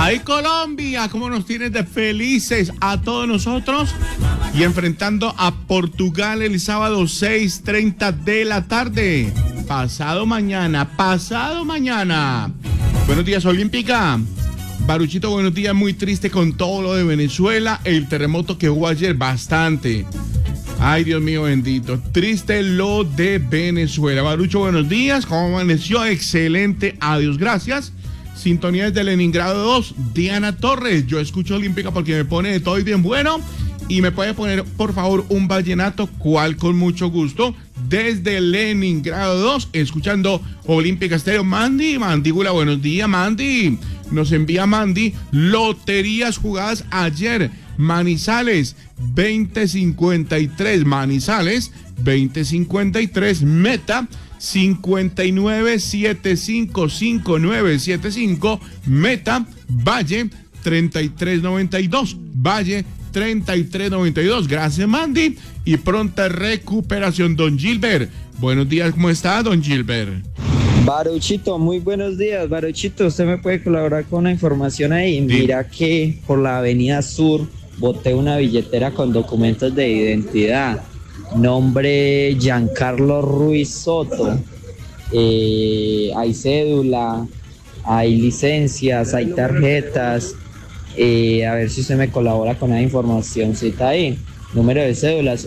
¡Ay, Colombia! ¿Cómo nos tienes de felices a todos nosotros? Y enfrentando a Portugal el sábado 6:30 de la tarde. Pasado mañana. Buenos días, Olímpica. Baruchito, buenos días. Muy triste con todo lo de Venezuela. El terremoto que hubo ayer, bastante. Ay, Dios mío bendito. Triste lo de Venezuela. Barucho, buenos días. ¿Cómo amaneció? Excelente. Adiós, gracias. Sintonía desde Leningrado 2. Diana Torres. Yo escucho Olímpica porque me pone de todo y bien bueno. Y me puede poner, por favor, un vallenato, cual con mucho gusto. Desde Leningrado 2, escuchando Olímpica Estéreo. Mandíbula, buenos días, Mandy. Nos envía Mandy loterías jugadas ayer. Manizales 2053, Manizales 2053, Meta 59755975, Meta, Valle 3392, Valle 3392. Gracias, Mandy, y pronta recuperación. Don Gilbert, buenos días, ¿cómo está, don Gilbert? Baruchito, muy buenos días. Baruchito, usted me puede colaborar con una información ahí. Sí. Mira que por la avenida Sur boté una billetera con documentos de identidad. Nombre Giancarlo Ruiz Soto. Hay cédula, hay licencias, hay tarjetas. A ver si usted me colabora con esa información. Si está ahí. Número de cédulas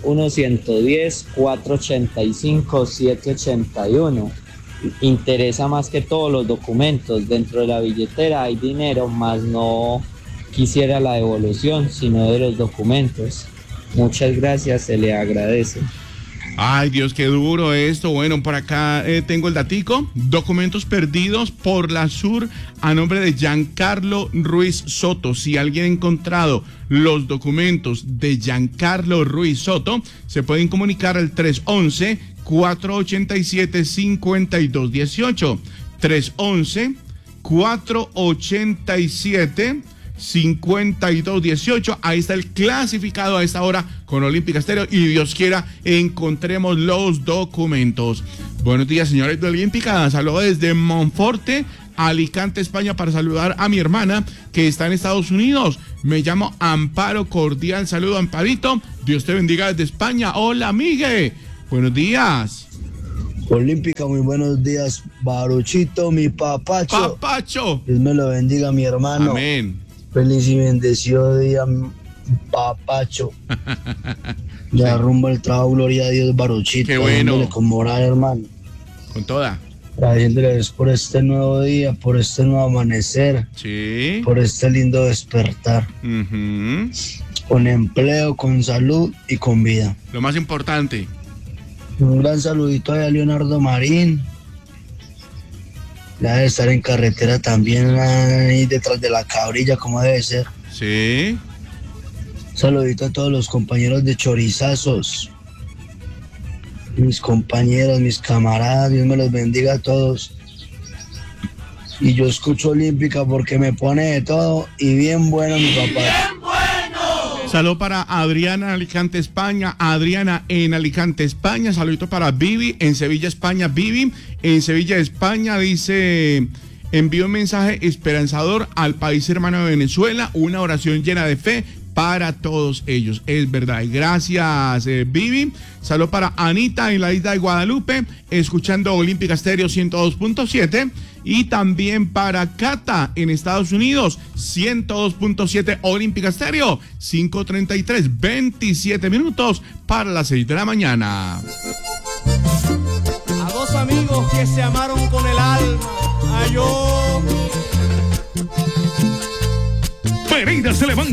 1-110-485-781. Interesa más que todos los documentos. Dentro de la billetera hay dinero, más no quisiera la devolución, sino de los documentos. Muchas gracias, se le agradece. Ay, Dios, qué duro esto. Bueno, por acá tengo el datico. Documentos perdidos por la Sur a nombre de Giancarlo Ruiz Soto. Si alguien ha encontrado los documentos de Giancarlo Ruiz Soto, se pueden comunicar al 311-487-5218. 311-487-5218. Ahí está el clasificado a esta hora con Olímpica Estéreo y Dios quiera encontremos los documentos. Buenos días, señores de Olímpica. Saludos desde Monforte, Alicante, España, para saludar a mi hermana que está en Estados Unidos. Me llamo Amparo. Cordial saludo, Amparito. Dios te bendiga desde España. Hola, Migue. Buenos días. Olímpica, muy buenos días. Baruchito, mi papacho. Dios me lo bendiga, mi hermano. Amén. Feliz y bendecido día, papacho. Ya rumbo al trabajo, gloria a Dios, Baruchito. Qué bueno. Con moral, hermano. Con toda. Agradeciéndoles por este nuevo día, por este nuevo amanecer. Sí. Por este lindo despertar. Con empleo, con salud y con vida. Lo más importante. Un gran saludito a Leonardo Marín. Ya debe estar en carretera también, ahí detrás de la cabrilla, como debe ser. Sí. Saludito a todos los compañeros de Chorizazos. Mis compañeros, mis camaradas, Dios me los bendiga a todos. Y yo escucho Olímpica porque me pone de todo y bien bueno, mi papá. Saludo para Adriana en Alicante, España. Adriana en Alicante, España. Saludito para Vivi en Sevilla, España. Vivi en Sevilla, España, dice: envío un mensaje esperanzador al país hermano de Venezuela. Una oración llena de fe para todos ellos. Es verdad. Gracias, Vivi. Saludo para Anita en la isla de Guadalupe, escuchando Olímpica Estéreo 102.7. Y también para Cata en Estados Unidos, 102.7 Olímpica Estéreo, 5:33, 27 minutos para las 6 de la mañana. A dos amigos que se amaron con el alma, Pereira se levanta.